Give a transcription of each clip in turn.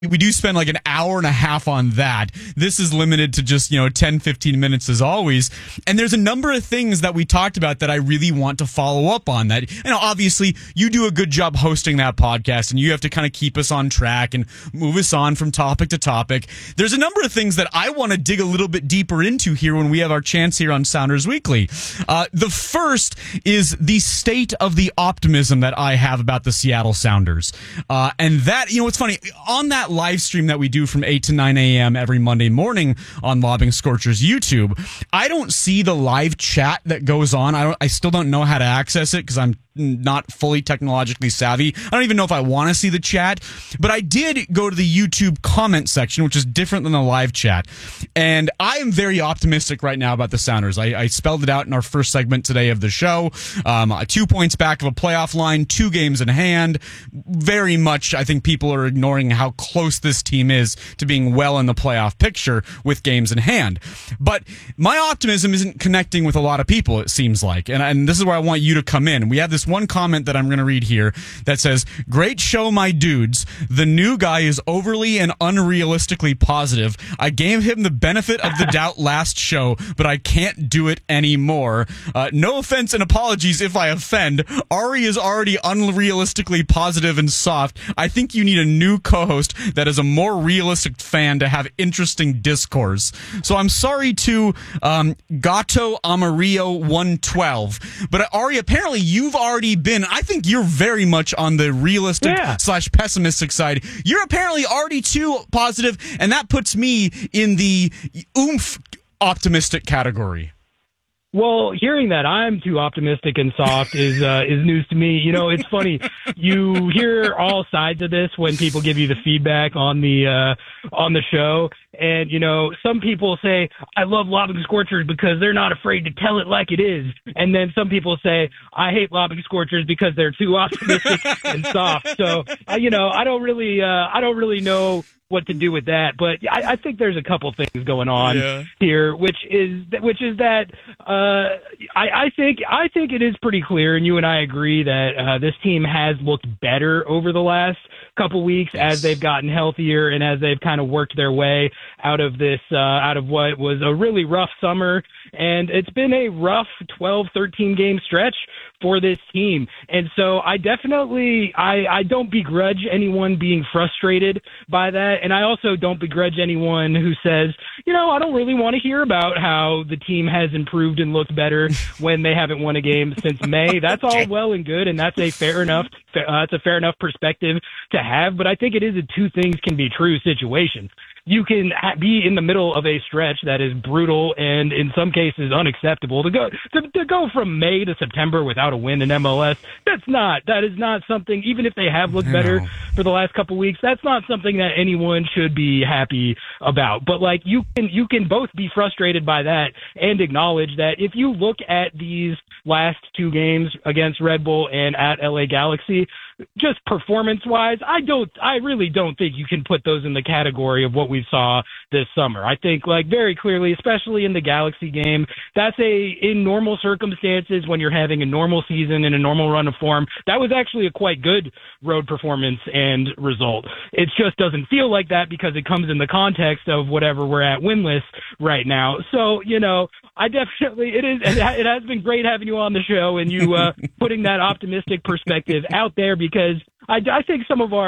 we do spend like an hour and a half on that. This is limited to just, 10, 15 minutes as always. And there's a number of things that we talked about that I really want to follow up on that. Obviously you do a good job hosting that podcast and you have to kind of keep us on track and move us on from topic to topic. There's a number of things that I want to dig a little bit deeper into here when we have our chance here on Sounders Weekly. The first is the state of the optimism that I have about the Seattle Sounders. And that, it's funny, on that live stream that we do from 8 to 9 a.m. every Monday morning on Lobbing Scorchers YouTube, I don't see the live chat that goes on. I still don't know how to access it because I'm not fully technologically savvy. I don't even know if I want to see the chat, but I did go to the YouTube comment section, which is different than the live chat. And I am very optimistic right now about the Sounders. I spelled it out in our first segment today of the show. 2 points back of a playoff line, 2 games in hand. Very much, I think people are ignoring how close this team is to being well in the playoff picture with games in hand. But my optimism isn't connecting with a lot of people, it seems like. And this is where I want you to come in. We have this one comment that I'm going to read here that says, "Great show, my dudes. The new guy is overly and unrealistically positive. I gave him the benefit of the doubt last show, but I can't do it anymore. No offense and apologies if I offend. Ari is already unrealistically positive and soft. I think you need a new co-host that is a more realistic fan to have interesting discourse." So I'm sorry to Gato Amarillo 112, but Ari, apparently you've already been, I think you're very much on the realistic / pessimistic side. You're apparently already too positive, and that puts me in the oomph optimistic category. Well, hearing that I'm too optimistic and soft is news to me. It's funny. You hear all sides of this when people give you the feedback on the show. And, some people say, I love Lobbing Scorchers because they're not afraid to tell it like it is. And then some people say, I hate Lobbing Scorchers because they're too optimistic and soft. So, I don't really know what to do with that, but I think there's a couple things going on here, which is that I think it is pretty clear, and you and I agree that this team has looked better over the last couple weeks as they've gotten healthier and as they've kind of worked their way out of what was a really rough summer. And it's been a rough 12, 13 game stretch for this team. And so I don't begrudge anyone being frustrated by that. And I also don't begrudge anyone who says, I don't really want to hear about how the team has improved and looked better when they haven't won a game since May. That's all well and good. And that's a fair enough perspective to have. But I think it is a two things can be true situation. You can be in the middle of a stretch that is brutal and in some cases unacceptable. To go from May to September without a win in MLS, that is not something, even if they have looked better for the last couple weeks, that's not something that anyone should be happy about. But you can both be frustrated by that and acknowledge that if you look at these last 2 games against Red Bull and at LA Galaxy, just performance-wise, I really don't think you can put those in the category of what we saw this summer. I think, very clearly, especially in the Galaxy game, that's in normal circumstances when you're having a normal season and a normal run of form, that was actually a quite good road performance and result. It just doesn't feel like that because it comes in the context of whatever we're at winless right now. So, I definitely, it has been great having you on the show and you putting that optimistic perspective out there, because I think some of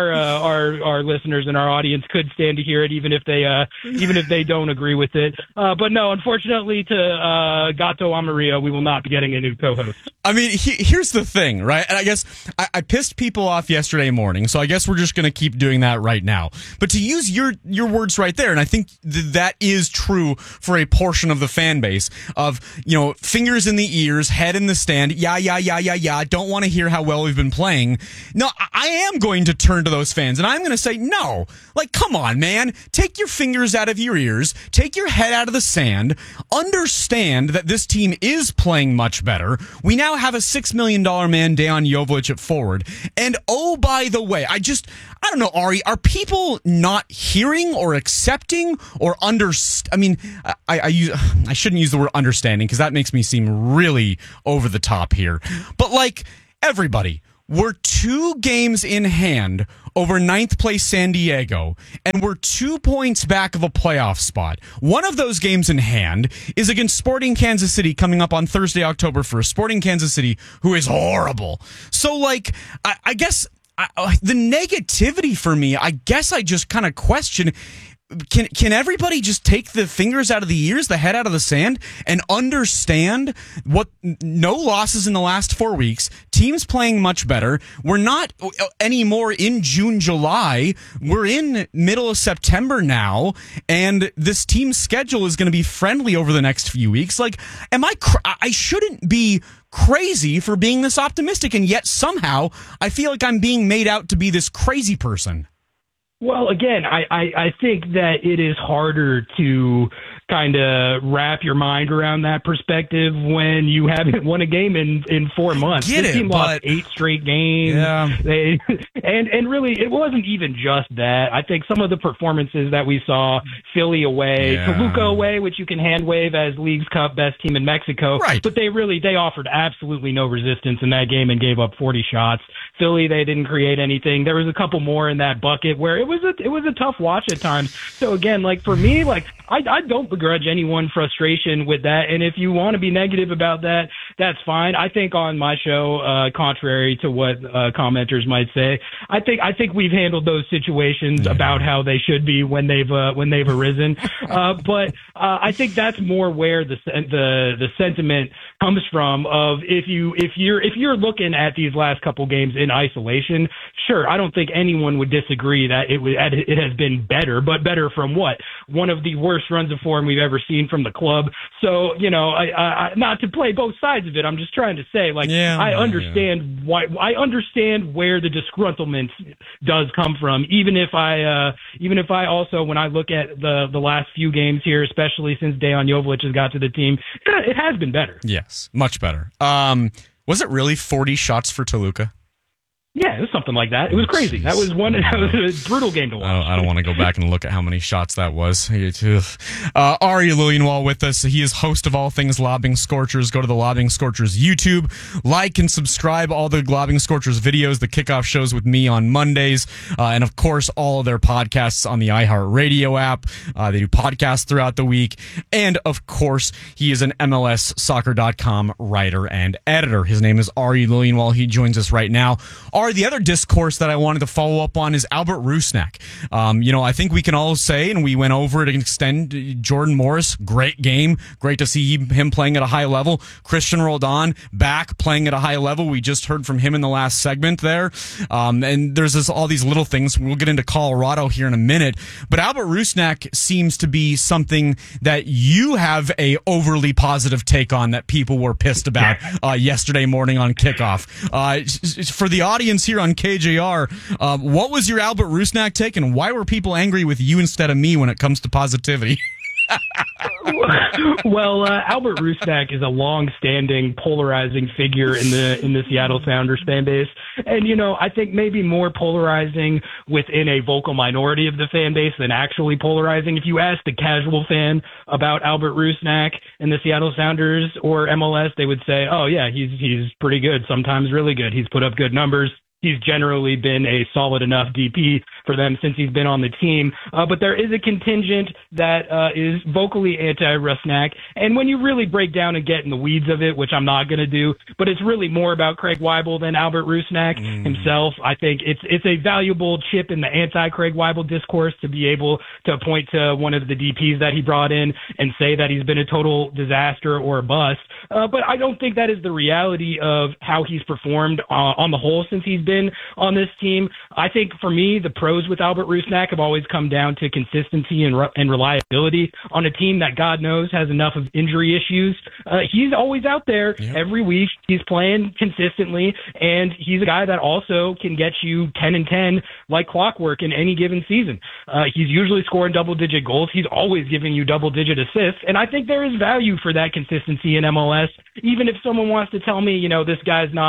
our listeners and our audience could stand to hear it, even if they don't agree with it. But no, unfortunately, to Gato Amarillo, we will not be getting a new co-host. I mean, here's the thing, right? And I guess I pissed people off yesterday morning, so I guess we're just going to keep doing that right now. But to use your words right there, and I think that is true for a portion of the fan base of, fingers in the ears, head in the stand, yeah, don't want to hear how well we've been playing. No, I am going to turn to those fans, and I'm going to say, no, come on, man. Take your fingers out of your ears, take your head out of the sand, understand that this team is playing much better. We now have a $6 million man, Dejan Joveljic, at forward. And oh, by the way, I don't know, Ari, are people not hearing or accepting or I shouldn't use the word understanding because that makes me seem really over the top here. But everybody, We're 2 games in hand over ninth place San Diego, and we're 2 points back of a playoff spot. One of those games in hand is against Sporting Kansas City coming up on Thursday, October 1st. Sporting Kansas City, who is horrible. So, like, I guess the negativity for me, I guess I just kind of question, can everybody just take the fingers out of the ears, the head out of the sand, and understand what no losses in the last 4 weeks, teams playing much better. We're not anymore in June, July. We're in middle of September now, and this team's schedule is going to be friendly over the next few weeks. Like, I shouldn't be crazy for being this optimistic, and yet somehow I feel like I'm being made out to be this crazy person. Well, again, I think that it is harder to kind of wrap your mind around that perspective when you haven't won a game in 4 months. This team lost 8 straight games. Yeah. And really, it wasn't even just that. I think some of the performances that we saw, Philly away, Toluca away, which you can hand wave as League's Cup best team in Mexico. Right. But they offered absolutely no resistance in that game and gave up 40 shots. Philly, they didn't create anything. There was a couple more in that bucket where it was a tough watch at times. So again, like for me, like I don't begrudge anyone frustration with that. And if you want to be negative about that, that's fine. I think on my show, contrary to what commenters might say, I think we've handled those situations about how they should be when they've arisen. But I think that's more where the sentiment comes from. Of if you're looking at these last couple games in isolation, sure, I don't think anyone would disagree that it has been better, but better from what? One of the worst runs of form we've ever seen from the club. So, I not to play both sides of it, I'm just trying to say, I understand why. I understand where the disgruntlement does come from, even if I also, when I look at the last few games here, especially since Dejan Joveljic has got to the team, it has been better. Yes, much better. Was it really 40 shots for Toluca? Yeah, it was something like that. It was crazy. That was a brutal game to watch. I don't want to go back and look at how many shots that was. Ari Lillienwall with us. He is host of all things Lobbing Scorchers. Go to the Lobbing Scorchers YouTube. Like and subscribe all the Lobbing Scorchers videos, the kickoff shows with me on Mondays, and of course all of their podcasts on the iHeartRadio app. They do podcasts throughout the week. And of course, he is an MLSsoccer.com writer and editor. His name is Ari Lillienwall. He joins us right now. The other discourse that I wanted to follow up on is Albert Rusnak. I think we can all say, and we went over it and extend, Jordan Morris, great game. Great to see him playing at a high level. Christian Roldan back playing at a high level. We just heard from him in the last segment there. And there's all these little things. We'll get into Colorado here in a minute. But Albert Rusnak seems to be something that you have a overly positive take on that people were pissed about yesterday morning on kickoff. For the audience here on KJR, what was your Albert Rusnak take, and why were people angry with you instead of me when it comes to positivity? Well, Albert Rusnak is a long-standing, polarizing figure in the Seattle Sounders fan base, and I think maybe more polarizing within a vocal minority of the fan base than actually polarizing. If you ask the casual fan about Albert Rusnak and the Seattle Sounders or MLS, they would say, "Oh yeah, he's pretty good. Sometimes really good. He's put up good numbers. He's generally been a solid enough DP for them since he's been on the team. But there is a contingent that is vocally anti-Rusnak. And when you really break down and get in the weeds of it, which I'm not going to do, but it's really more about Craig Weibel than Albert Rusnak himself. I think it's a valuable chip in the anti-Craig Weibel discourse to be able to point to one of the DPs that he brought in and say that he's been a total disaster or a bust. But I don't think that is the reality of how he's performed on the whole since he's been on this team. I think for me, the pros with Albert Rusnak have always come down to consistency and reliability on a team that God knows has enough of injury issues. He's always out there every week. He's playing consistently, and he's a guy that also can get you 10 and 10 like clockwork in any given season. He's usually scoring double-digit goals. He's always giving you double-digit assists, and I think there is value for that consistency in MLS. Even if someone wants to tell me, this guy's not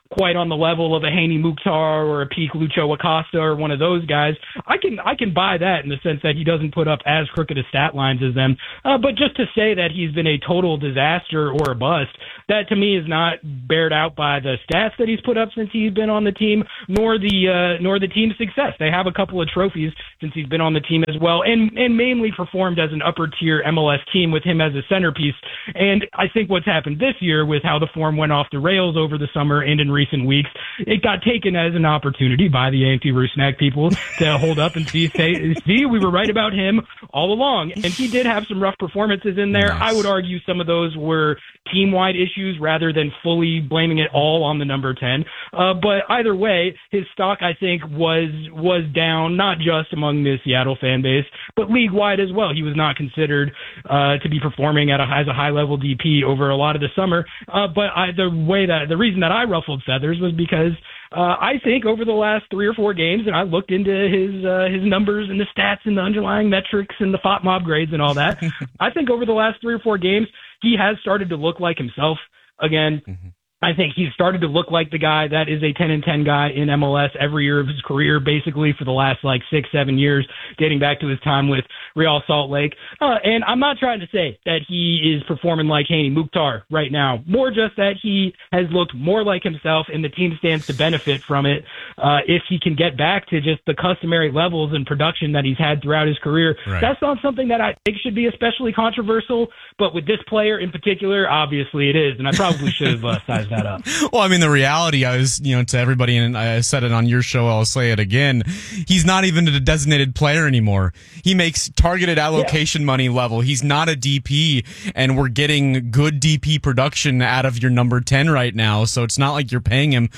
quite on the level of a Haney Mukhtar or a peak Lucho Acosta or one of those guys. I can buy that in the sense that he doesn't put up as crooked a stat lines as them. But just to say that he's been a total disaster or a bust, that to me is not bared out by the stats that he's put up since he's been on the team, nor the team's success. They have a couple of trophies since he's been on the team as well, and mainly performed as an upper tier MLS team with him as a centerpiece. And I think what's happened this year with how the form went off the rails over the summer and in recent weeks, it got taken as an opportunity by the anti-Rusnak people to hold up and see, we were right about him all along. And he did have some rough performances in there. Nice. I would argue some of those were team-wide issues rather than fully blaming it all on the number 10. But either way, his stock, I think, was down, not just among the Seattle fan base, but league-wide as well. He was not considered to be performing as a high-level DP over a lot of the summer. But the reason that I ruffled feathers was because I think over the last 3 or 4 games, and I looked into his numbers and the stats and the underlying metrics and the FOTMob grades and all that, I think over the last 3 or 4 games, he has started to look like himself again. Mm-hmm. I think he's started to look like the guy that is a 10-10 guy in MLS every year of his career, basically for the last 6-7 years, dating back to his time with Real Salt Lake. And I'm not trying to say that he is performing like Haney Mukhtar right now, more just that he has looked more like himself and the team stands to benefit from it if he can get back to just the customary levels and production that he's had throughout his career. Right. That's not something that I think should be especially controversial, but with this player in particular, obviously it is, and I probably should have sized that up. Well, I mean, the reality is, to everybody, and I said it on your show, I'll say it again, he's not even a designated player anymore. He makes targeted allocation money level. He's not a DP, and we're getting good DP production out of your number 10 right now, so it's not like you're paying him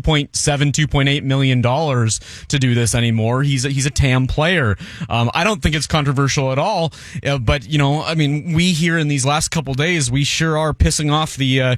$2.8 million to do this anymore. He's a TAM player. I don't think it's controversial at all, but, we here in these last couple days, we sure are pissing off the,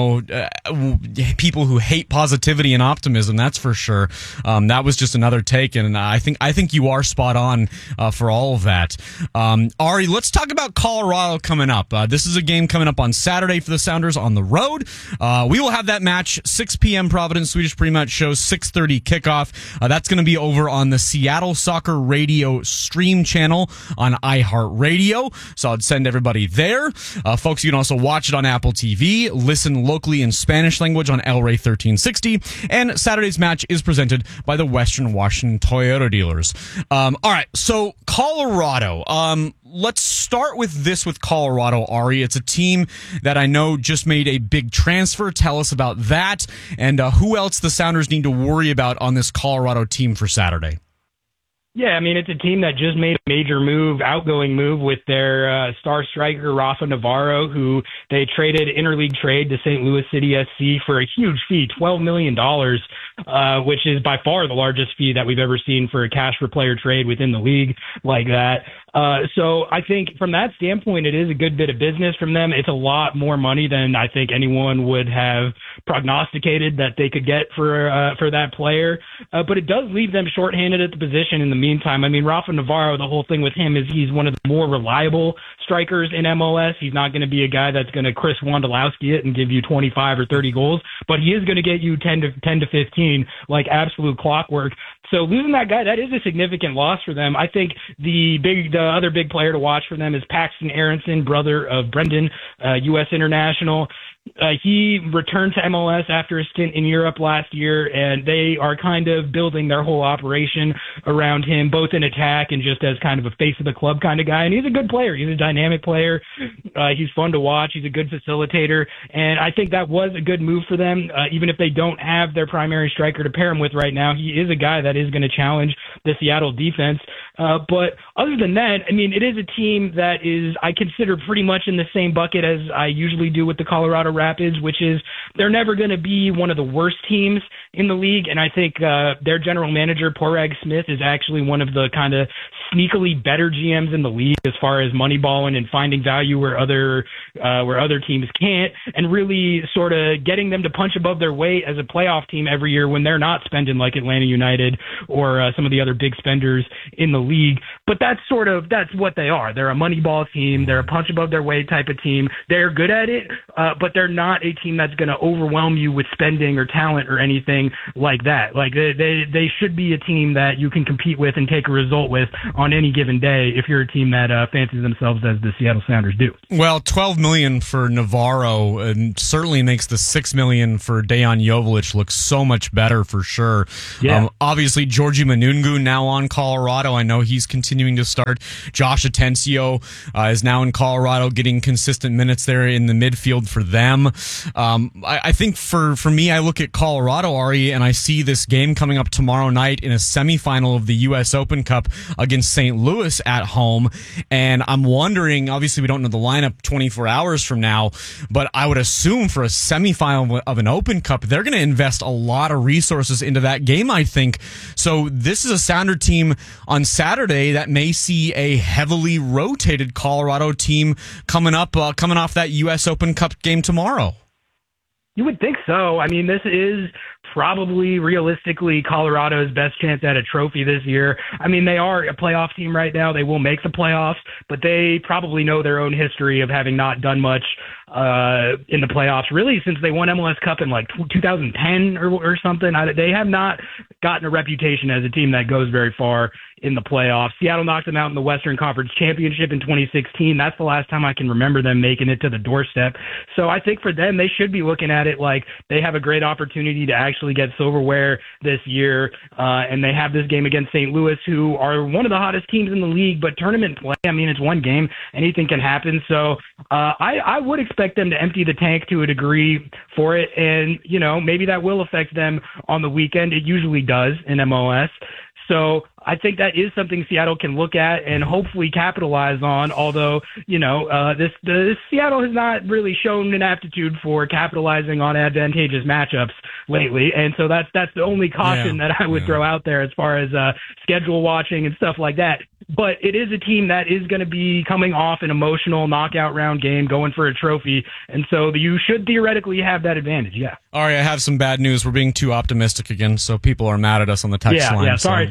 people who hate positivity and optimism. That's for sure. That was just another take, and I think you are spot on for all of that. Ari, let's talk about Colorado coming up. This is a game coming up on Saturday for the Sounders on the road. We will have that match 6 p.m. Providence Swedish Pre-Match Show, 6:30 kickoff. That's going to be over on the Seattle Soccer Radio stream channel on iHeartRadio. So I'd send everybody there. Folks, you can also watch it on Apple TV, listen locally in Spanish language on El Rey 1360, and Saturday's match is presented by the Western Washington Toyota dealers. All right, so Colorado. Let's start with this with Colorado, Ari. It's a team that I know just made a big transfer. Tell us about that, and who else the Sounders need to worry about on this Colorado team for Saturday. Yeah, I mean, it's a team that just made a major outgoing move with their star striker, Rafa Navarro, who they traded interleague trade to St. Louis City SC for a huge fee, $12 million, which is by far the largest fee that we've ever seen for a cash for player trade within the league like that. So I think from that standpoint, it is a good bit of business from them. It's a lot more money than I think anyone would have prognosticated that they could get for that player. But it does leave them shorthanded at the position in the meantime. I mean, Rafa Navarro, the whole thing with him is he's one of the more reliable strikers in MLS. He's not going to be a guy that's going to Chris Wondolowski it and give you 25 or 30 goals, but he is going to get you 10 to 15 like absolute clockwork. So losing that guy, that is a significant loss for them. I think the other big player to watch for them is Paxton Aronson, brother of Brendan, U.S. international. He returned to MLS after a stint in Europe last year, and they are kind of building their whole operation around him, both in attack and just as kind of a face of the club kind of guy. And he's a good player. He's a dynamic player. He's fun to watch. He's a good facilitator. And I think that was a good move for them, even if they don't have their primary striker to pair him with right now. He is a guy that is going to challenge the Seattle defense. But other than that, I mean, it is a team that is, I consider, pretty much in the same bucket as I usually do with the Colorado Rapids, which is they're never going to be one of the worst teams in the league. And I think their general manager, Porag Smith, is actually one of the kind of sneakily better GMs in the league as far as money balling and finding value where other teams can't, and really sort of getting them to punch above their weight as a playoff team every year when they're not spending like Atlanta United or some of the other big spenders in the league. But that's what they are. They're a money ball team. They're a punch above their weight type of team. They're good at it, but they're not a team that's going to overwhelm you with spending or talent or anything like that. Like they should be a team that you can compete with and take a result with on any given day if you're a team that fancies themselves as the Seattle Sounders do. Well, $12 million for Navarro certainly makes the $6 million for Dejan Joveljic look so much better for sure. Yeah. Obviously, Georgi Manungu now on Colorado. I know he's continuing to start. Josh Atencio is now in Colorado, getting consistent minutes there in the midfield for them. I think for me, I look at Colorado, Ari, and I see this game coming up tomorrow night in a semifinal of the U.S. Open Cup against St. Louis at home. And I'm wondering, obviously we don't know the lineup 24 hours from now, but I would assume for a semifinal of an Open Cup, they're going to invest a lot of resources into that game, I think. So this is a Sounder team on Saturday that may see a heavily rotated Colorado team coming off that U.S. Open Cup game tomorrow. You would think so. I mean, this is probably realistically Colorado's best chance at a trophy this year. I mean, they are a playoff team right now. They will make the playoffs, but they probably know their own history of having not done much in the playoffs, really, since they won MLS Cup in like 2010 or something. They have not gotten a reputation as a team that goes very far in the playoffs. Seattle knocked them out in the Western Conference Championship in 2016. That's the last time I can remember them making it to the doorstep. So I think for them, they should be looking at it like they have a great opportunity to actually get silverware this year. And they have this game against St. Louis, who are one of the hottest teams in the league, but tournament play, I mean, it's one game. Anything can happen. So I would expect them to empty the tank to a degree for it. And, you know, maybe that will affect them on the weekend. It usually does in MLS. So I think that is something Seattle can look at and hopefully capitalize on. Although, you know, this Seattle has not really shown an aptitude for capitalizing on advantageous matchups lately, and so that's the only caution that I would throw out there as far as schedule watching and stuff like that. But it is a team that is going to be coming off an emotional knockout round game, going for a trophy, and so you should theoretically have that advantage. Yeah. All right, I have some bad news. We're being too optimistic again, so people are mad at us on the text line. Yeah, sorry.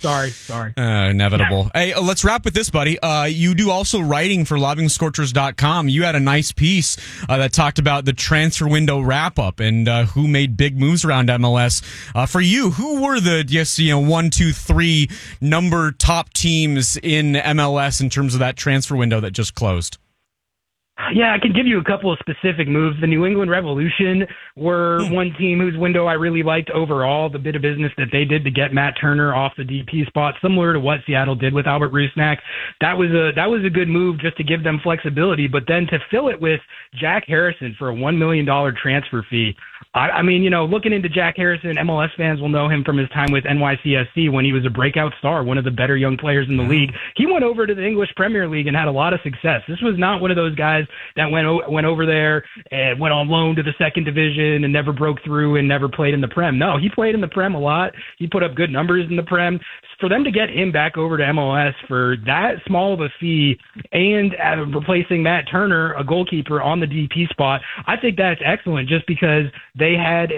Inevitable. Hey, let's wrap with this, buddy. You do also writing for LobbyingScorchers.com. You had a nice piece that talked about the transfer window wrap-up and who made big moves around MLS. For you, who were the 1, 2, 3 number top teams in MLS in terms of that transfer window that just closed? Yeah, I can give you a couple of specific moves. The New England Revolution were one team whose window I really liked overall. The bit of business that they did to get Matt Turner off the DP spot, similar to what Seattle did with Albert Rusnak. That was a good move just to give them flexibility, but then to fill it with Jack Harrison for a $1 million transfer fee. I mean, you know, looking into Jack Harrison, MLS fans will know him from his time with NYCFC when he was a breakout star, one of the better young players in the league. He went over to the English Premier League and had a lot of success. This was not one of those guys that went over there and went on loan to the second division and never broke through and never played in the Prem. No, he played in the Prem a lot. He put up good numbers in the Prem. For them to get him back over to MLS for that small of a fee and replacing Matt Turner, a goalkeeper, on the DP spot, I think that's excellent just because they had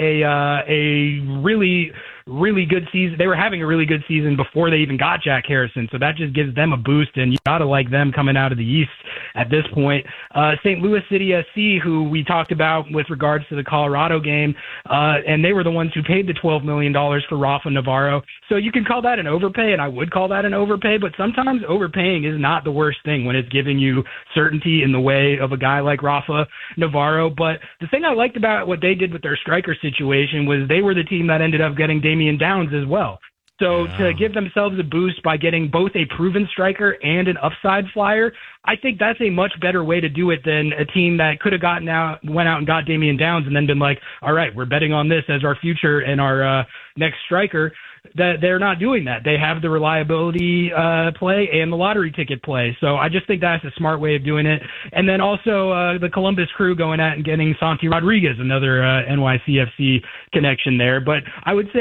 a really good season. They were having a really good season before they even got Jack Harrison, so that just gives them a boost, and you got to like them coming out of the East at this point. St. Louis City SC, who we talked about with regards to the Colorado game, and they were the ones who paid the $12 million for Rafa Navarro. So you can call that an overpay, and I would call that an overpay, but sometimes overpaying is not the worst thing when it's giving you certainty in the way of a guy like Rafa Navarro. But the thing I liked about what they did with their striker situation was they were the team that ended up getting Damian Downs as well. So to give themselves a boost by getting both a proven striker and an upside flyer, I think that's a much better way to do it than a team that could have went out and got Damian Downs and then been like, all right, we're betting on this as our future and our next striker. That they're not doing that. They have the reliability play and the lottery ticket play. So I just think that's a smart way of doing it. And then also the Columbus Crew going out and getting Santi Rodriguez, another NYCFC connection there. But I would say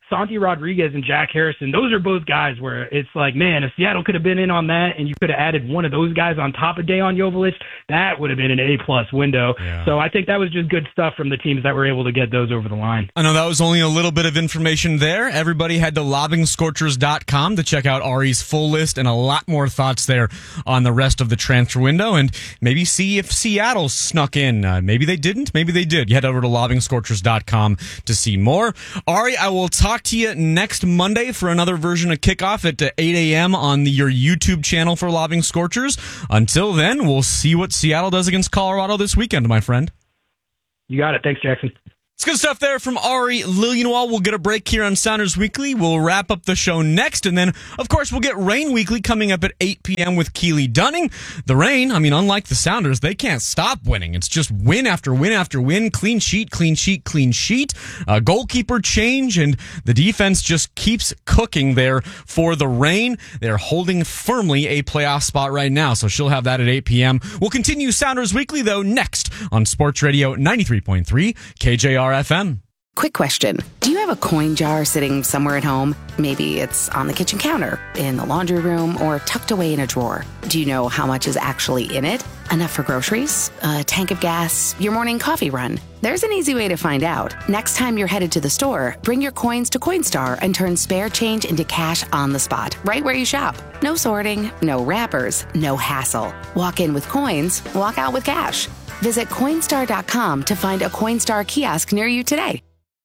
Santi Rodriguez and Jack Harrison, those are both guys where it's like, man, if Seattle could have been in on that and you could have added one of those guys on top of Dejan Joveljic, that would have been an A-plus window. Yeah. So I think that was just good stuff from the teams that were able to get those over the line. I know that was only a little bit of information there. Everybody head to LobbingsCorchers.com to check out Ari's full list and a lot more thoughts there on the rest of the transfer window, and maybe see if Seattle snuck in. Maybe they didn't, maybe they did. You head over to LobbingsCorchers.com to see more. Ari, I will talk to you next Monday for another version of Kickoff at 8 a.m. on your YouTube channel for Lobbing Scorchers. Until then, we'll see what Seattle does against Colorado this weekend, my friend. You got it. Thanks, Jackson. It's good stuff there from Ari Lilienwall. We'll get a break here on Sounders Weekly. We'll wrap up the show next, and then, of course, we'll get Rain Weekly coming up at 8 p.m. with Keely Dunning. The Rain, I mean, unlike the Sounders, they can't stop winning. It's just win after win after win, clean sheet, clean sheet, clean sheet, goalkeeper change, and the defense just keeps cooking there for the Rain. They're holding firmly a playoff spot right now, so she'll have that at 8 p.m. We'll continue Sounders Weekly, though, next on Sports Radio 93.3 KJR FM. Quick question. Do you have a coin jar sitting somewhere at home? Maybe it's on the kitchen counter, in the laundry room, or tucked away in a drawer. Do you know how much is actually in it? Enough for groceries? A tank of gas? Your morning coffee run? There's an easy way to find out. Next time you're headed to the store, bring your coins to Coinstar and turn spare change into cash on the spot, right where you shop. No sorting, no wrappers, no hassle. Walk in with coins, walk out with cash. Visit Coinstar.com to find a Coinstar kiosk near you today.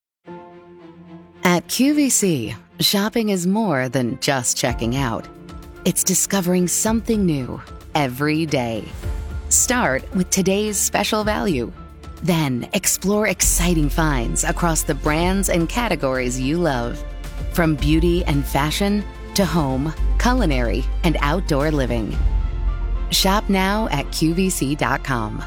At QVC, shopping is more than just checking out. It's discovering something new every day. Start with today's special value. Then explore exciting finds across the brands and categories you love. From beauty and fashion to home, culinary, and outdoor living. Shop now at QVC.com.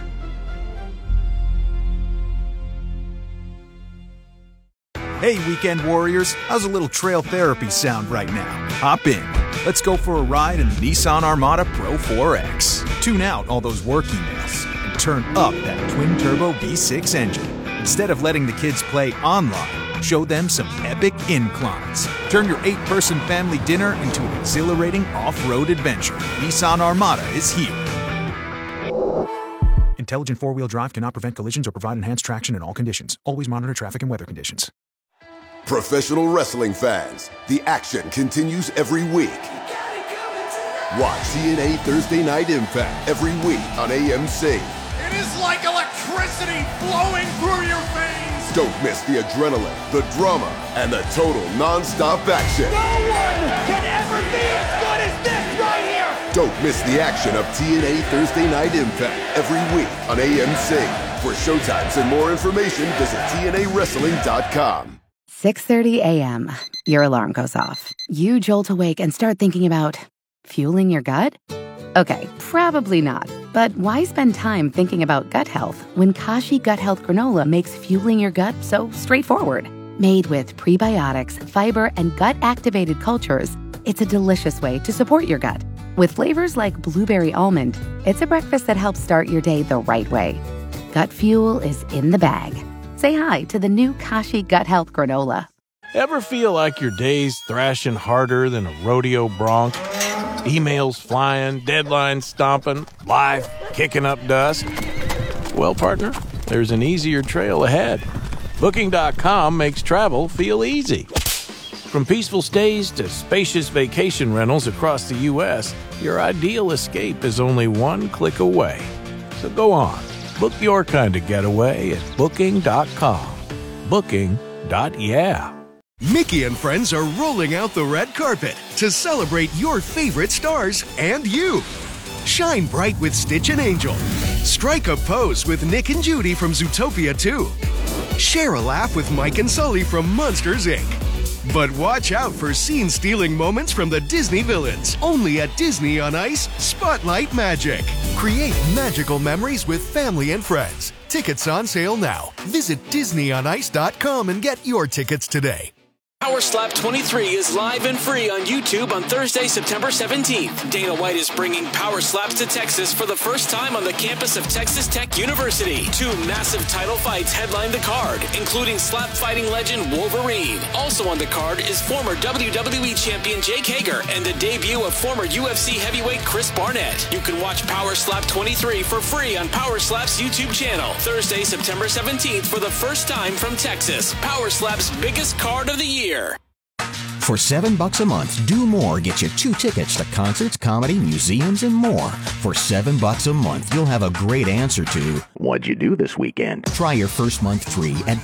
Hey, weekend warriors, how's a little trail therapy sound right now? Hop in. Let's go for a ride in the Nissan Armada Pro 4X. Tune out all those work emails and turn up that twin-turbo V6 engine. Instead of letting the kids play online, show them some epic inclines. Turn your 8-person family dinner into an exhilarating off-road adventure. Nissan Armada is here. Intelligent four-wheel drive cannot prevent collisions or provide enhanced traction in all conditions. Always monitor traffic and weather conditions. Professional wrestling fans, the action continues every week. Watch TNA Thursday Night Impact every week on AMC. It is like electricity flowing through your veins. Don't miss the adrenaline, the drama, and the total non-stop action. No one can ever be as good as this right here. Don't miss the action of TNA Thursday Night Impact every week on AMC. For showtimes and more information, visit TNAWrestling.com. 6:30 a.m. Your alarm goes off. You jolt awake and start thinking about fueling your gut? Okay, probably not. But why spend time thinking about gut health when Kashi Gut Health Granola makes fueling your gut so straightforward? Made with prebiotics, fiber, and gut-activated cultures, it's a delicious way to support your gut. With flavors like blueberry almond, it's a breakfast that helps start your day the right way. Gut fuel is in the bag. Say hi to the new Kashi Gut Health Granola. Ever feel like your day's thrashing harder than a rodeo bronc? Emails flying, deadlines stomping, life kicking up dust? Well, partner, there's an easier trail ahead. Booking.com makes travel feel easy. From peaceful stays to spacious vacation rentals across the U.S., your ideal escape is only one click away. So go on. Book your kind of getaway at Booking.com. Booking.yeah. Mickey and friends are rolling out the red carpet to celebrate your favorite stars and you. Shine bright with Stitch and Angel. Strike a pose with Nick and Judy from Zootopia 2. Share a laugh with Mike and Sully from Monsters, Inc. But watch out for scene-stealing moments from the Disney villains. Only at Disney on Ice Spotlight Magic. Create magical memories with family and friends. Tickets on sale now. Visit DisneyOnIce.com and get your tickets today. Power Slap 23 is live and free on YouTube on Thursday, September 17th. Dana White is bringing Power Slaps to Texas for the first time on the campus of Texas Tech University. 2 massive title fights headline the card, including slap fighting legend Wolverine. Also on the card is former WWE champion Jake Hager and the debut of former UFC heavyweight Chris Barnett. You can watch Power Slap 23 for free on Power Slap's YouTube channel. Thursday, September 17th for the first time from Texas. Power Slap's biggest card of the year. For $7 a month, Do More gets you 2 tickets to concerts, comedy, museums, and more. For $7 a month, you'll have a great answer to, what'd you do this weekend? Try your first month free at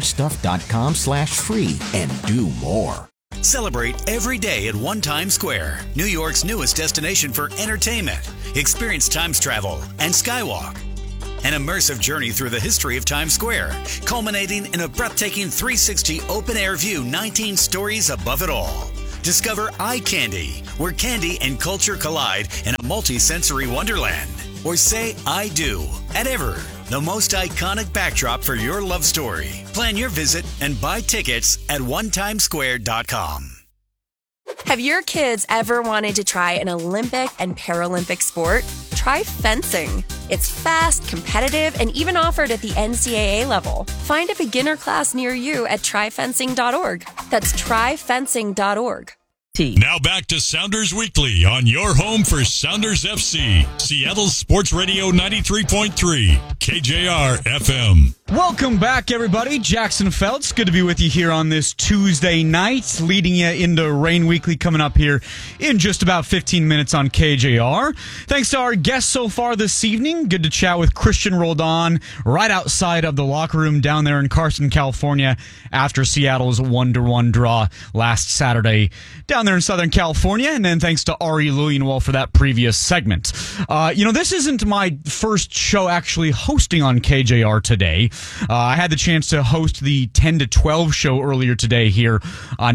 domorestuff.com/free and do more. Celebrate every day at One Times Square, New York's newest destination for entertainment. Experience Times Travel and Skywalk. An immersive journey through the history of Times Square, culminating in a breathtaking 360 open-air view 19 stories above it all. Discover Eye Candy, where candy and culture collide in a multi-sensory wonderland. Or say I do at Ever, the most iconic backdrop for your love story. Plan your visit and buy tickets at onetimesquare.com. Have your kids ever wanted to try an Olympic and Paralympic sport? Try fencing. It's fast, competitive, and even offered at the NCAA level. Find a beginner class near you at tryfencing.org. That's tryfencing.org. Now back to Sounders Weekly on your home for Sounders FC, Seattle Sports Radio 93.3, KJR FM. Welcome back, everybody. Jackson Feltz, good to be with you here on this Tuesday night, leading you into Rain Weekly coming up here in just about 15 minutes on KJR. Thanks to our guests so far this evening. Good to chat with Christian Roldan right outside of the locker room down there in Carson, California, after Seattle's 1-1 draw last Saturday down there in Southern California. And then thanks to Ari Lillienwall for that previous segment. This isn't my first show actually hosting on KJR today. I had the chance to host the 10 to 12 show earlier today here on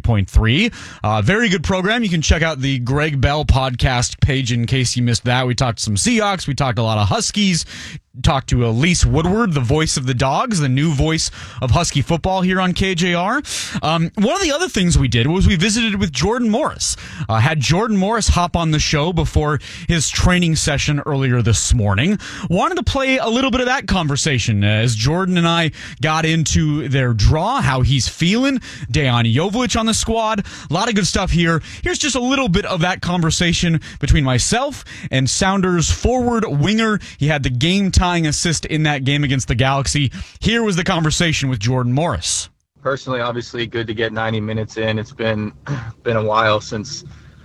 93.3. Very good program. You can check out the Greg Bell podcast page in case you missed that. We talked some Seahawks. We talked a lot of Huskies. Talked to Elise Woodward, the voice of the Dogs, the new voice of Husky football here on KJR. One of the other things we did was we visited with Jordan Morris. Had Jordan Morris hop on the show before his training session earlier this morning. Wanted to play a little bit of that conversation as Jordan and I got into their draw, how he's feeling, Dejan Joveljic on the squad. A lot of good stuff here. Here's just a little bit of that conversation between myself and Sounders forward winger. He had the game-tying assist in that game against the Galaxy. Here was the conversation with Jordan Morris. Personally, obviously, good to get 90 minutes in. It's been a while since,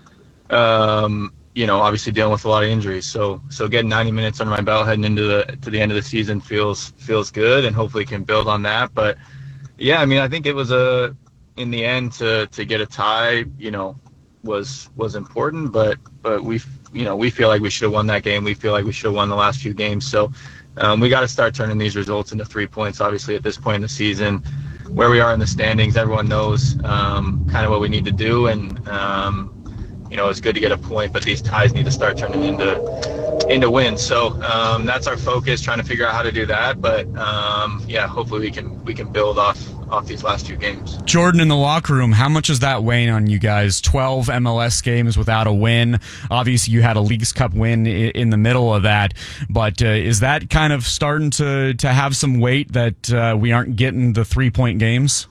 obviously dealing with a lot of injuries. So getting 90 minutes under my belt heading into the end of the season feels good, and hopefully can build on that. But yeah, I think it was in the end to get a tie, was important. But we feel like we should have won that game. We feel like we should have won the last few games. So we got to start turning these results into 3 points. Obviously, at this point in the season, where we are in the standings, everyone knows kind of what we need to do. And, it's good to get a point, but these ties need to start turning into wins. So that's our focus, trying to figure out how to do that. But, hopefully we can build off these last few games. Jordan, in the locker room, how much is that weighing on you guys? 12 MLS games without a win. Obviously, you had a Leagues Cup win in the middle of that. But is that kind of starting to have some weight that we aren't getting the 3-point games?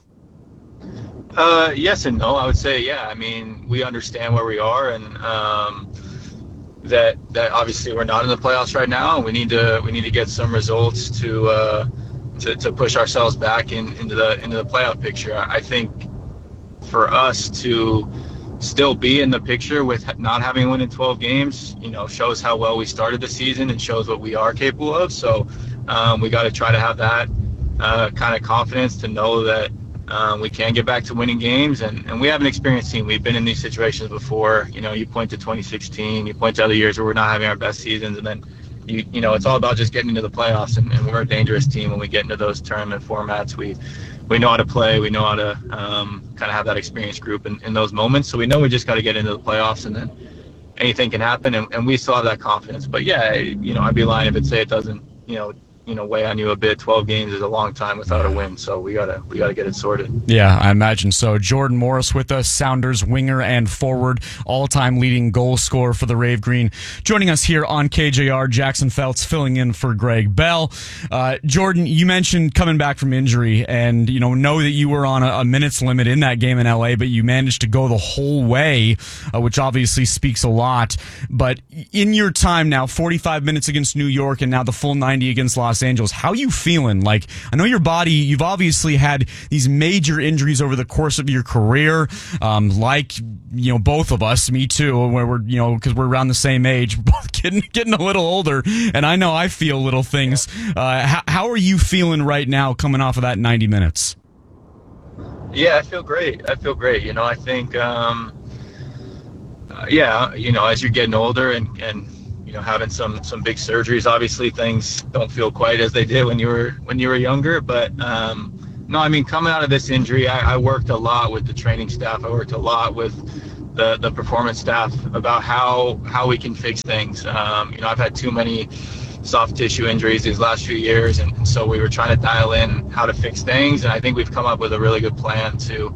Yes and no. I would say, yeah. We understand where we are, and that obviously we're not in the playoffs right now. We need to get some results to push ourselves back into the playoff picture. I think for us to still be in the picture with not having won in 12 games, shows how well we started the season and shows what we are capable of. So we got to try to have that kind of confidence to know that we can get back to winning games. And we have an experienced team. We've been in these situations before. You point to 2016, you point to other years where we're not having our best seasons, and then it's all about just getting into the playoffs, and we're a dangerous team when we get into those tournament formats. We know how to play. We know how to kind of have that experienced group in those moments. So we know we just got to get into the playoffs, and then anything can happen, and we still have that confidence. But yeah, I'd be lying if I'd say it doesn't, weigh on you a bit. 12 games is a long time without a win, so we gotta get it sorted. Yeah, I imagine so. Jordan Morris with us, Sounders winger and forward, all-time leading goal scorer for the Rave Green, joining us here on KJR. Jackson Feltz filling in for Greg Bell. Jordan, you mentioned coming back from injury, and know that you were on a minutes limit in that game in LA, but you managed to go the whole way, which obviously speaks a lot. But in your time now, 45 minutes against New York and now the full 90 against Los Angeles, how are you feeling? Like, I know your body, you've obviously had these major injuries over the course of your career, both of us, me too, where we're, because we're around the same age, both getting a little older, and I know I feel little things. How are you feeling right now coming off of that 90 minutes? Yeah, I feel great. I think, as you're getting older and having some big surgeries, obviously things don't feel quite as they did when you were younger. But coming out of this injury, I worked a lot with the training staff. I worked a lot with the performance staff about how we can fix things. I've had too many soft tissue injuries these last few years, and so we were trying to dial in how to fix things. And I think we've come up with a really good plan to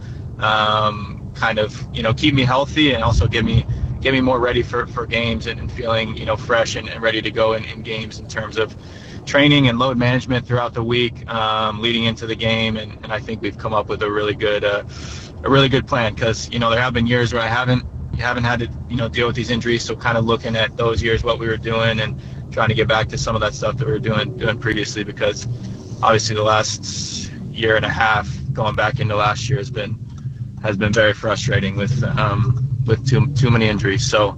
keep me healthy and also get me more ready for games and feeling, fresh and ready to go in games in terms of training and load management throughout the week, leading into the game. And I think we've come up with a really good plan, because, there have been years where I haven't had to, deal with these injuries. So kind of looking at those years, what we were doing and trying to get back to some of that stuff that we were doing previously, because obviously the last year and a half going back into last year has been very frustrating with too many injuries. So,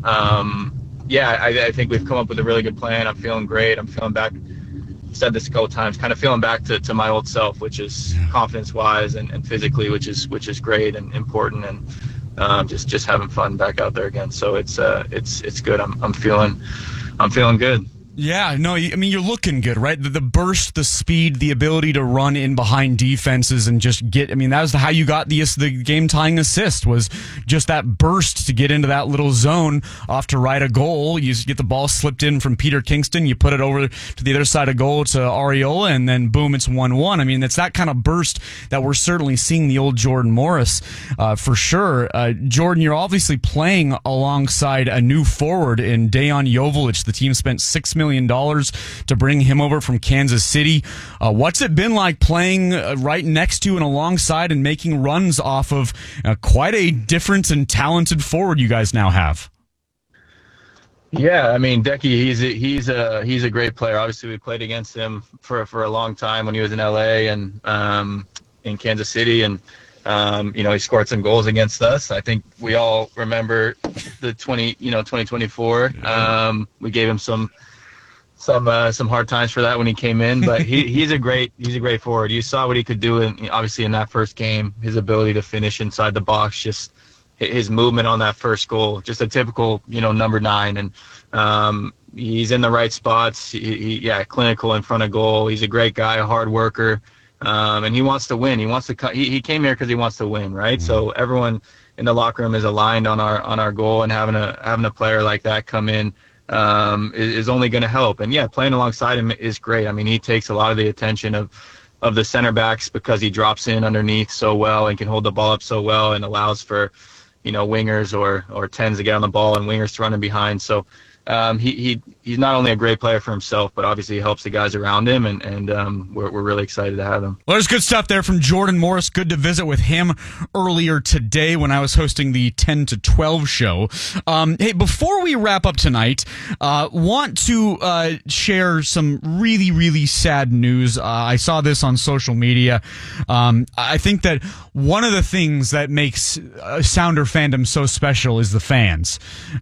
I think we've come up with a really good plan. I'm feeling great. I'm feeling back, said this a couple times, kind of feeling back to my old self, which is confidence-wise and physically, which is great and important, and just having fun back out there again. So it's good. I'm feeling good. Yeah, no, I mean, you're looking good, right? The burst, the speed, the ability to run in behind defenses and just that was how you got the game-tying assist, was just that burst to get into that little zone off to right a goal. You get the ball slipped in from Peter Kingston, you put it over to the other side of goal to Arriola, and then boom, it's 1-1. I mean, it's that kind of burst that we're certainly seeing the old Jordan Morris, for sure. Jordan, you're obviously playing alongside a new forward in Dejan Joveljic. The team spent $6 million to bring him over from Kansas City. What's it been like playing right next to and alongside and making runs off of quite a different and talented forward you guys now have? Yeah, I mean, Decky, he's a great player. Obviously, we played against him for a long time when he was in LA and in Kansas City, and he scored some goals against us. I think we all remember the 2024. We gave him some hard times for that when he came in, but he's a great forward. You saw what he could do obviously in that first game, his ability to finish inside the box, just his movement on that first goal, just a typical, number 9. And he's in the right spots. Clinical in front of goal. He's a great guy, a hard worker. And he wants to win. He came here because he wants to win, right? Mm-hmm. So everyone in the locker room is aligned on our goal, and having a player like that come in is only going to help. And playing alongside him is great. I mean, he takes a lot of the attention of the center backs because he drops in underneath so well and can hold the ball up so well, and allows for, wingers or 10s to get on the ball and wingers to run in behind. So he's not only a great player for himself, but obviously he helps the guys around him, and we're really excited to have him. Well, there's good stuff there from Jordan Morris. Good to visit with him earlier today when I was hosting the 10 to 12 show. Hey, before we wrap up tonight, want to share some really, really sad news. I saw this on social media. I think that one of the things that makes Sounder fandom so special is the fans,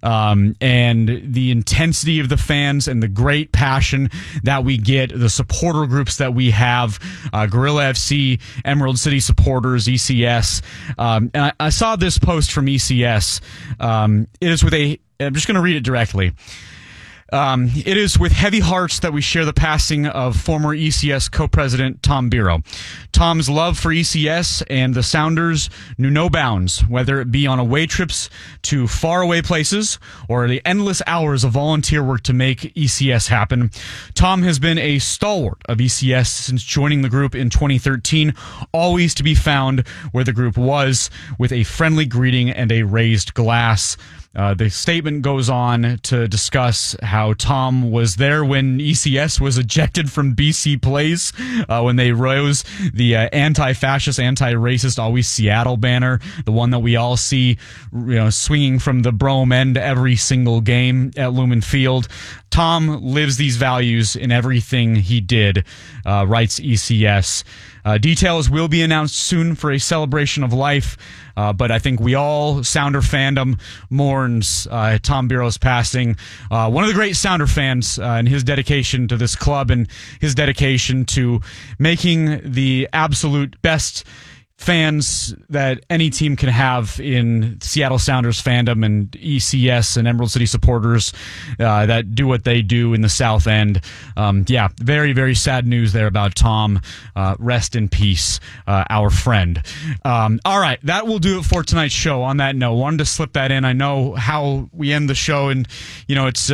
and the intensity of the fans and the great passion that we get, the supporter groups that we have, Gorilla FC, Emerald City Supporters, ECS. And I saw this post from ECS. It is with I'm just going to read it directly. It is with heavy hearts that we share the passing of former ECS co-president Tom Biro. Tom's love for ECS and the Sounders knew no bounds, whether it be on away trips to faraway places or the endless hours of volunteer work to make ECS happen. Tom has been a stalwart of ECS since joining the group in 2013, always to be found where the group was, with a friendly greeting and a raised glass. The statement goes on to discuss how Tom was there when ECS was ejected from BC Place, when they rose the anti-fascist, anti-racist, always Seattle banner, the one that we all see, swinging from the Brome end every single game at Lumen Field. Tom lives these values in everything he did, writes ECS. Details will be announced soon for a celebration of life, but I think we all, Sounder fandom, mourns Tom Biro's passing. One of the great Sounder fans, and his dedication to this club and his dedication to making the absolute best fans that any team can have in Seattle Sounders fandom and ECS and Emerald City supporters that do what they do in the South End. Very, very sad news there about Tom. Rest in peace, our friend. All right, that will do it for tonight's show. On that note, wanted to slip that in. I know how we end the show, and it's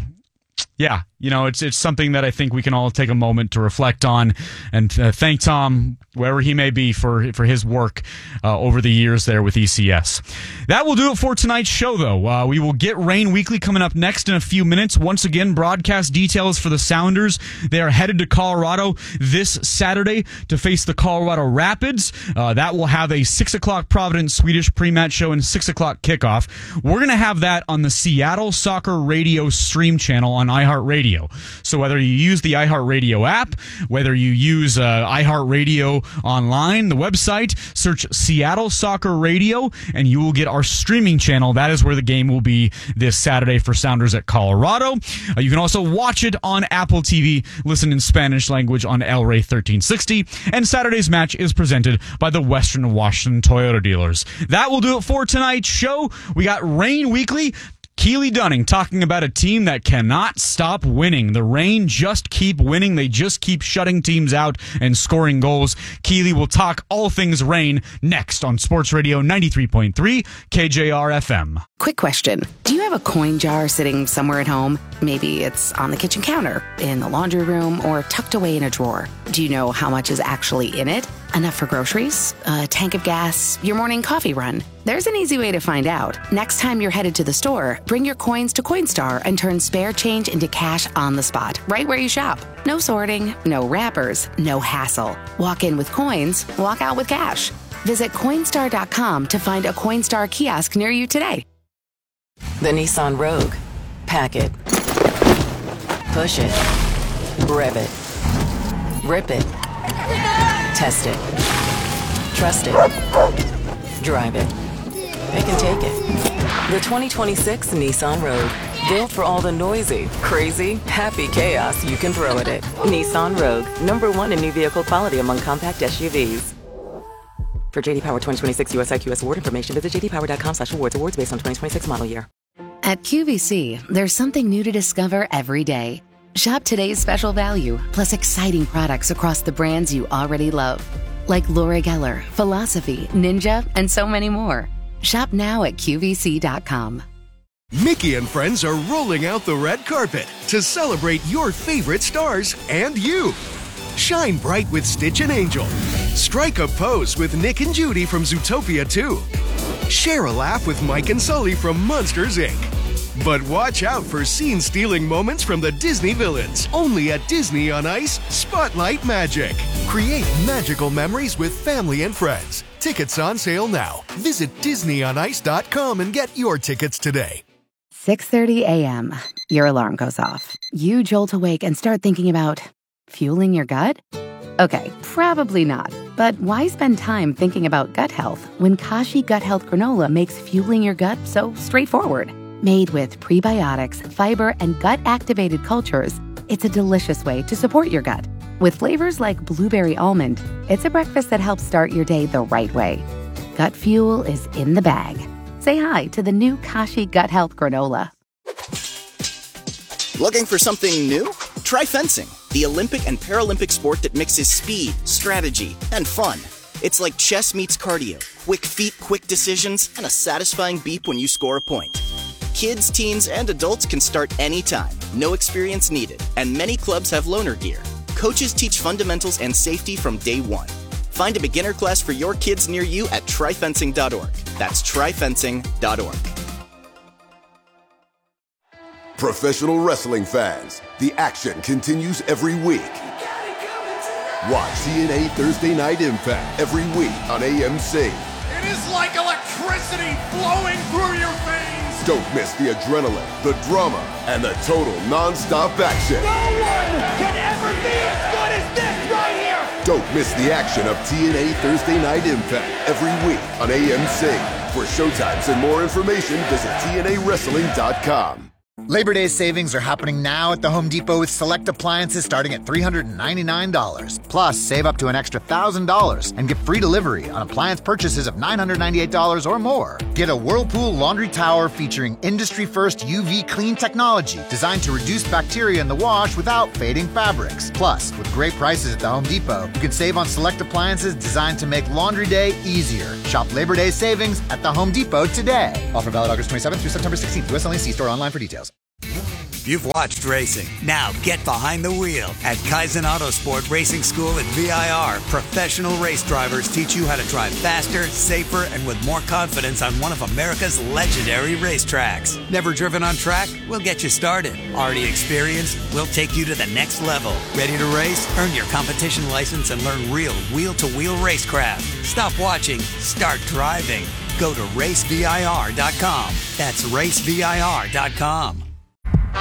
it's something that I think we can all take a moment to reflect on and thank Tom, wherever he may be, for his work over the years there with ECS. That will do it for tonight's show, though. We will get Rain Weekly coming up next in a few minutes. Once again, broadcast details for the Sounders. They are headed to Colorado this Saturday to face the Colorado Rapids. That will have a 6 o'clock Providence Swedish pre-match show and 6 o'clock kickoff. We're going to have that on the Seattle Soccer Radio stream channel on iHeartRadio. So whether you use the iHeartRadio app, whether you use iHeartRadio online, the website, search Seattle Soccer Radio, and you will get our streaming channel. That is where the game will be this Saturday for Sounders at Colorado. You can also watch it on Apple TV, listen in Spanish language on El Rey 1360, and Saturday's match is presented by the Western Washington Toyota dealers. That will do it for tonight's show. We got Rain Weekly. Keely Dunning talking about a team that cannot stop winning. The Reign just keep winning. They just keep shutting teams out and scoring goals. Keely will talk all things Reign next on Sports Radio 93.3 KJR FM. Quick question. Do you have a coin jar sitting somewhere at home? Maybe it's on the kitchen counter, in the laundry room, or tucked away in a drawer. Do you know how much is actually in it? Enough for groceries, a tank of gas, your morning coffee run? There's an easy way to find out. Next time you're headed to the store, bring your coins to Coinstar and turn spare change into cash on the spot, right where you shop. No sorting, no wrappers, no hassle. Walk in with coins, walk out with cash. Visit Coinstar.com to find a Coinstar kiosk near you today. The Nissan Rogue. Pack it. Push it. Rev it. Rip it. Test it. Trust it. Drive it. It can take it. The 2026 Nissan Rogue. Built for all the noisy, crazy, happy chaos you can throw at it. Nissan Rogue. #1 in new vehicle quality among compact SUVs. For JD Power 2026 US IQS award information, visit jdpower.com/awards. Awards based on 2026 model year. At QVC, there's something new to discover every day. Shop today's special value, plus exciting products across the brands you already love. Like Laura Geller, Philosophy, Ninja, and so many more. Shop now at QVC.com. Mickey and friends are rolling out the red carpet to celebrate your favorite stars and you. Shine bright with Stitch and Angel. Strike a pose with Nick and Judy from Zootopia 2. Share a laugh with Mike and Sully from Monsters, Inc. But watch out for scene-stealing moments from the Disney villains. Only at Disney on Ice Spotlight Magic. Create magical memories with family and friends. Tickets on sale now. Visit DisneyOnIce.com and get your tickets today. 6:30 a.m. Your alarm goes off. You jolt awake and start thinking about fueling your gut? Okay, probably not. But why spend time thinking about gut health when Kashi Gut Health Granola makes fueling your gut so straightforward? Made with prebiotics, fiber, and gut-activated cultures, it's a delicious way to support your gut. With flavors like blueberry almond, it's a breakfast that helps start your day the right way. Gut fuel is in the bag. Say hi to the new Kashi Gut Health Granola. Looking for something new? Try fencing, the Olympic and Paralympic sport that mixes speed, strategy, and fun. It's like chess meets cardio, quick feet, quick decisions, and a satisfying beep when you score a point. Kids, teens, and adults can start anytime, no experience needed, and many clubs have loaner gear. Coaches teach fundamentals and safety from day one. Find a beginner class for your kids near you at tryfencing.org. That's tryfencing.org. Professional wrestling fans, the action continues every week. Watch TNA Thursday Night Impact every week on AMC. It is like electricity flowing through your veins. Don't miss the adrenaline, the drama, and the total non-stop action. No one can ever be as good as this right here. Don't miss the action of TNA Thursday Night Impact every week on AMC. For showtimes and more information, visit TNAWrestling.com. Labor Day savings are happening now at the Home Depot with select appliances starting at $399. Plus, save up to an extra $1,000 and get free delivery on appliance purchases of $998 or more. Get a Whirlpool laundry tower featuring industry-first UV clean technology designed to reduce bacteria in the wash without fading fabrics. Plus, with great prices at the Home Depot, you can save on select appliances designed to make laundry day easier. Shop Labor Day savings at the Home Depot today. Offer valid August 27th through September 16th. U.S. only. See store online for details. You've watched racing. Now get behind the wheel. At Kaizen Autosport Racing School at VIR, professional race drivers teach you how to drive faster, safer, and with more confidence on one of America's legendary racetracks. Never driven on track? We'll get you started. Already experienced? We'll take you to the next level. Ready to race? Earn your competition license and learn real wheel-to-wheel racecraft. Stop watching. Start driving. Go to racevir.com. That's racevir.com.